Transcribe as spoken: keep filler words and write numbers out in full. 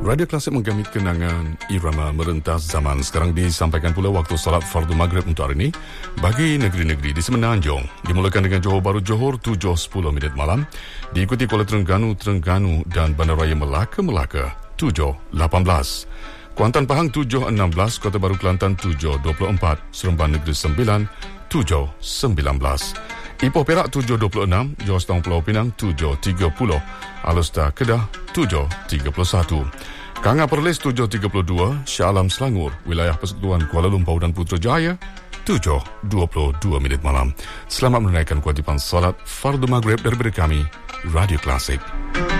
Radio Klasik menggamit kenangan irama merentas zaman. Sekarang disampaikan pula waktu solat fardu maghrib untuk hari ini bagi negeri-negeri di Semenanjung. Dimulakan dengan Johor Bahru Johor tujuh sepuluh minit malam, diikuti Kuala Terengganu Terengganu dan Bandaraya Melaka Melaka tujuh lapan belas. Kuantan Pahang tujuh enam belas, Kota Baru Kelantan tujuh dua puluh empat, Seremban Negeri sembilan tujuh sembilan belas. Ipoh Perak tujuh dua puluh enam, Johor Setang Pulau Pinang tujuh tiga puluh, Alustar Kedah tujuh tiga puluh satu, Kanga Perlis tujuh tiga puluh dua, Shah Alam Selangor, Wilayah Persekutuan Kuala Lumpur dan Putrajaya tujuh dua puluh dua minit malam. Selamat menunaikan kewajipan salat fardu maghrib daripada kami, Radio Klasik.